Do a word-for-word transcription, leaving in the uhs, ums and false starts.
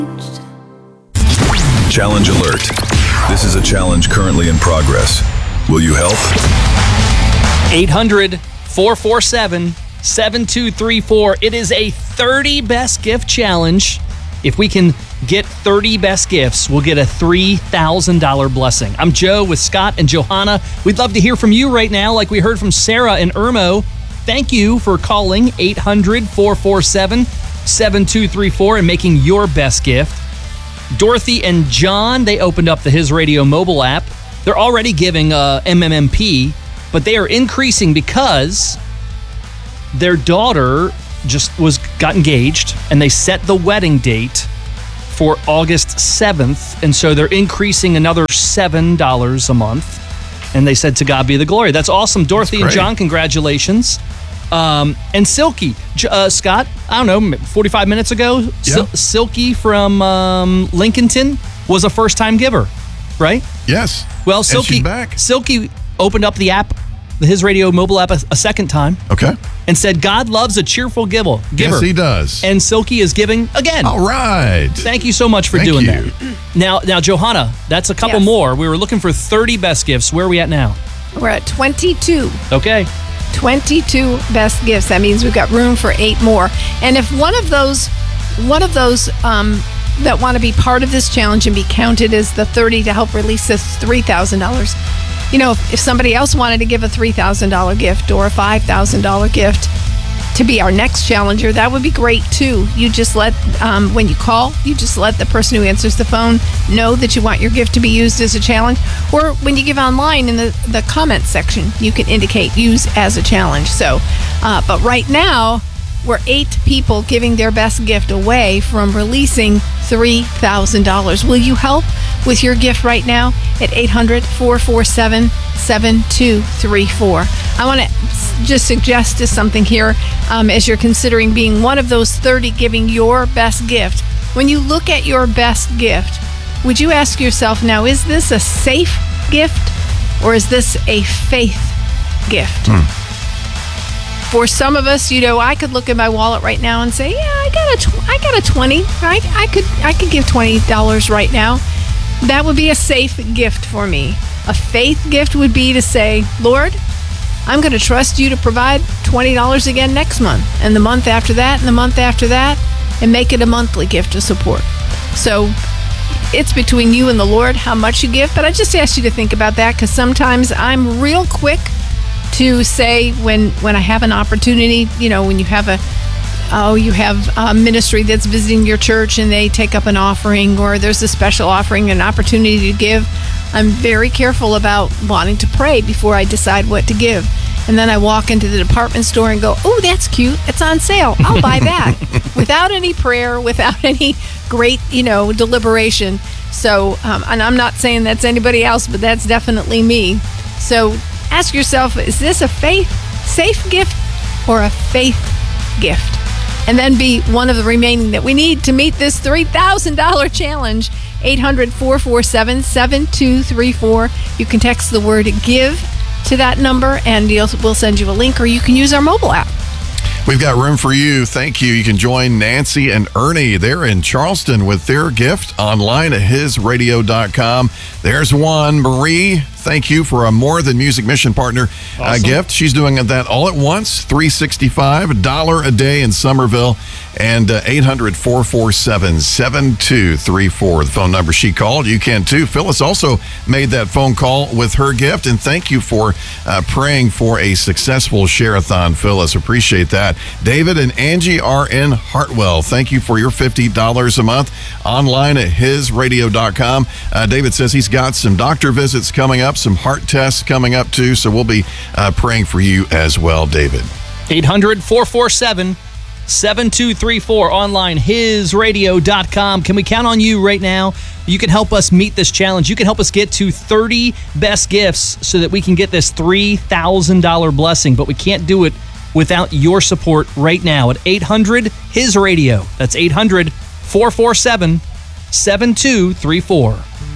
Challenge alert. This is a challenge currently in progress. Will you help? eight hundred, four four seven, seven two three four. It is a thirty best gift challenge. If we can get thirty best gifts, we'll get a three thousand dollars blessing. I'm Joe with Scott and Johanna. We'd love to hear from you right now, like we heard from Sarah and Irmo. Thank you for calling eight hundred, four four seven, seven two three four and making your best gift. Dorothy and John, they opened up the His Radio mobile app. They're already giving uh, M M M P, but they are increasing because their daughter just was got engaged, and they set the wedding date for August seventh, and so they're increasing another seven dollars a month, and they said, to God be the glory. That's awesome. Dorothy and John, congratulations. Um, and Silky, uh, Scott, I don't know, forty-five minutes ago, Yeah. Sil- Silky from um, Lincolnton was a first-time giver, right? Yes. Well, And Silky, she's back. Silky opened up the app, the His Radio mobile app, a, a second time, Okay. and said, God loves a cheerful giver. giver. Yes, he does. And Silky is giving again. All right. Thank you so much for Thank doing you. that. Now, now, Johanna, that's a couple Yes. more. We were looking for thirty best gifts. Where are we at now? We're at twenty-two. Okay. twenty-two best gifts. That means we've got room for eight more. And if one of those, one of those um, that want to be part of this challenge and be counted as the thirty to help release this three thousand dollars, you know, if, if somebody else wanted to give a three thousand dollars gift or a five thousand dollars gift to be our next challenger, that would be great too. You just let, um, when you call, you just let the person who answers the phone know that you want your gift to be used as a challenge. Or when you give online in the, the comments section, you can indicate use as a challenge. So, uh, but right now, we're eight people giving their best gift away from releasing three thousand dollars. Will you help with your gift right now at eight hundred, four four seven, seven two three four? I want to just suggest to something here um, as you're considering being one of those thirty giving your best gift. When you look at your best gift, would you ask yourself now, is this a safe gift or is this a faith gift? Hmm. For some of us, you know, I could look at my wallet right now and say, yeah, I got a, tw- I got a twenty. I, I could, I could give twenty dollars right now. That would be a safe gift for me. A faith gift would be to say, Lord, I'm going to trust you to provide twenty dollars again next month, and the month after that, and the month after that, and make it a monthly gift of support. So it's between you and the Lord how much you give, but I just asked you to think about that, because sometimes I'm real quick to say when when I have an opportunity, you know, when you have a oh you have a ministry that's visiting your church and they take up an offering, or there's a special offering, an opportunity to give, I'm very careful about wanting to pray before I decide what to give. And then I walk into the department store and go, oh, that's cute, it's on sale, I'll buy that, without any prayer, without any great, you know, deliberation. So um, and I'm not saying that's anybody else, but that's definitely me. So ask yourself, is this a faith safe gift or a faith gift? And then be one of the remaining that we need to meet this three thousand dollars challenge. eight hundred, four four seven, seven two three four. You can text the word GIVE to that number and we'll send you a link, or you can use our mobile app. We've got room for you. Thank you. You can join Nancy and Ernie. They're in Charleston with their gift online at his radio dot com. There's one. Marie, thank you for a More Than Music Mission Partner uh, Awesome. gift. She's doing that all at once, three hundred sixty-five dollars, a dollar a day in Somerville, and uh, eight hundred, four four seven, seven two three four, the phone number she called. You can too. Phyllis also made that phone call with her gift, and thank you for uh, praying for a successful share-a-thon, Phyllis. Appreciate that. David and Angie are in Hartwell. Thank you for your fifty dollars a month online at his radio dot com. Uh, David says he's got some doctor visits coming up, some heart tests coming up too, so we'll be uh, praying for you as well, David. eight hundred, four four seven, seven two three four, online, his radio dot com. Can we count on you right now? You can help us meet this challenge. You can help us get to thirty best gifts so that we can get this three thousand dollars blessing, but we can't do it without your support right now at eight hundred, his radio. That's eight hundred, four four seven, seven two three four.